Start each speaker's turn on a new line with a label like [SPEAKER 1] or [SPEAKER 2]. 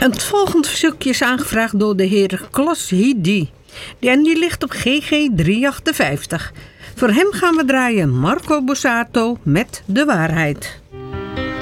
[SPEAKER 1] Het volgende verzoekje is aangevraagd door de heer Klos Hidi. En die ligt op GG 358. Voor hem gaan we draaien Marco Borsato met De Waarheid.